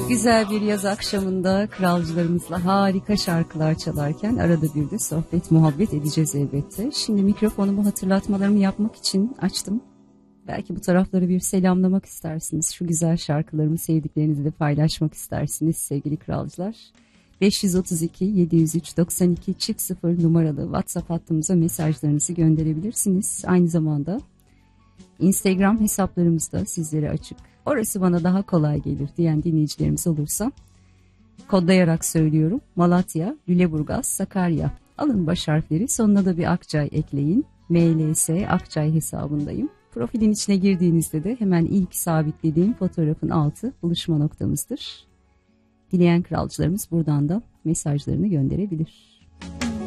Güzel bir yaz akşamında kralcılarımızla harika şarkılar çalarken arada bir de sohbet muhabbet edeceğiz elbette. Şimdi mikrofonumu hatırlatmalarımı yapmak için açtım. Belki bu tarafları bir selamlamak istersiniz. Şu güzel şarkılarımı sevdiklerinizle de paylaşmak istersiniz sevgili kralcılar. 532 703 92 0 numaralı WhatsApp hattımıza mesajlarınızı gönderebilirsiniz. Aynı zamanda Instagram hesaplarımız da sizlere açık. Orası bana daha kolay gelir diyen dinleyicilerimiz olursa kodlayarak söylüyorum. Malatya, Lüleburgaz, Sakarya. Alın baş harfleri, sonuna da bir Akçay ekleyin. MLS Akçay hesabındayım. Profilin içine girdiğinizde de hemen ilk sabitlediğim fotoğrafın altı buluşma noktamızdır. Dileyen kralcılarımız buradan da mesajlarını gönderebilir.